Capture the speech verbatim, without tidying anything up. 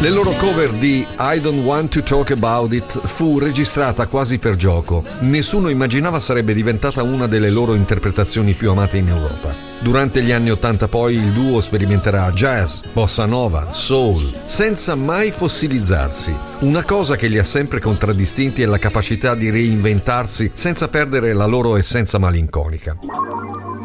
La loro cover di I Don't Want to Talk About It fu registrata quasi per gioco. Nessuno immaginava sarebbe diventata una delle loro interpretazioni più amate in Europa. Durante gli anni ottanta poi il duo sperimenterà jazz, bossa nova, soul, senza mai fossilizzarsi. Una cosa che li ha sempre contraddistinti è la capacità di reinventarsi senza perdere la loro essenza malinconica.